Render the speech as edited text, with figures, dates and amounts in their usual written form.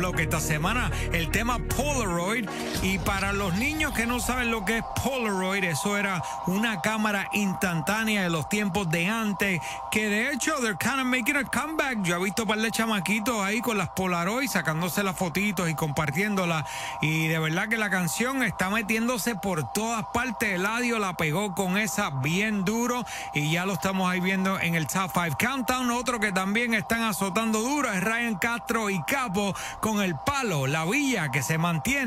bloque esta semana, el tema Polaroid. Y para los niños que no saben lo que es Polaroid, eso era una cámara instantánea de los tiempos de antes, que de hecho they're kind of making a comeback. Yo he visto un par de chamaquitos ahí con las Polaroid sacándose las fotitos y compartiéndolas, y de verdad que la canción está metiéndose por todas partes. Eladio la pegó con esa bien duro y ya lo estamos ahí viendo en el Top 5 Countdown. Otro que también están azotando duro es Ryan Castro y Capo con El Palo, La Villa, que se mantiene